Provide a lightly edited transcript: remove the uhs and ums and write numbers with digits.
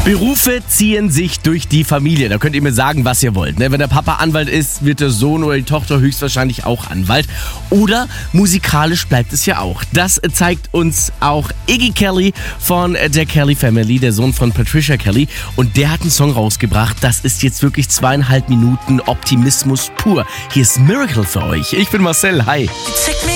Berufe ziehen sich durch die Familie. Da könnt ihr mir sagen, was ihr wollt. Wenn der Papa Anwalt ist, wird der Sohn oder die Tochter höchstwahrscheinlich auch Anwalt. Oder musikalisch bleibt es ja auch. Das zeigt uns auch Iggy Kelly von der Kelly Family, der Sohn von Patricia Kelly. Und der hat einen Song rausgebracht. Das ist jetzt wirklich 2,5 Minuten Optimismus pur. Hier ist Miracle für euch. Ich bin Marcel. Hi.